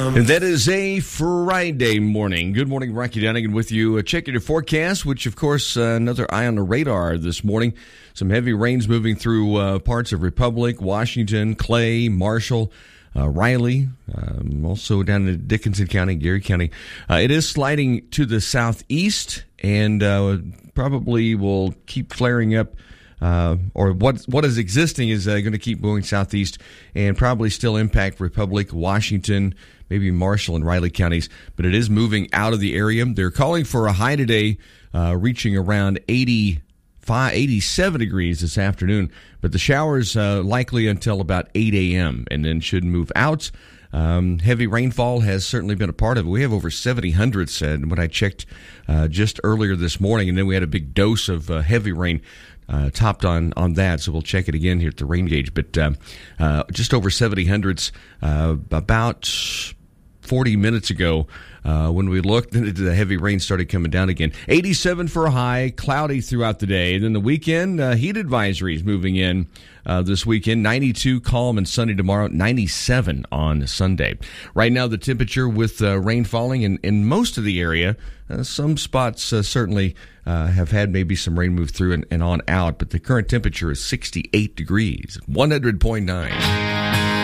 And that is a Friday morning. Good morning, Rocky Donegan with you. Checking your forecast, which, of course, another eye on the radar this morning. Some heavy rains moving through parts of Republic, Washington, Clay, Marshall, Riley, also down in Dickinson County, Geary County. It is sliding to the southeast and probably will keep flaring up. Or what is existing is going to keep going southeast and probably still impact Republic, Washington, maybe Marshall and Riley counties. But it is moving out of the area. They're calling for a high today reaching around 87 degrees this afternoon. But the showers likely until about 8 a.m. and then should move out. Heavy rainfall has certainly been a part of it. We have over 70 hundredths when I checked just earlier this morning. And then we had a big dose of heavy rain topped on that, so we'll check it again here at the rain gauge. But just over 70 hundredths about 40 minutes ago when we looked, the heavy rain started coming down again. 87 for a high, cloudy throughout the day. And then the weekend, heat advisories moving in this weekend. 92 calm and sunny tomorrow, 97 on Sunday. Right now, the temperature with rain falling in most of the area. Some spots certainly have had maybe some rain move through and on out, but the current temperature is 68 degrees, 100.9.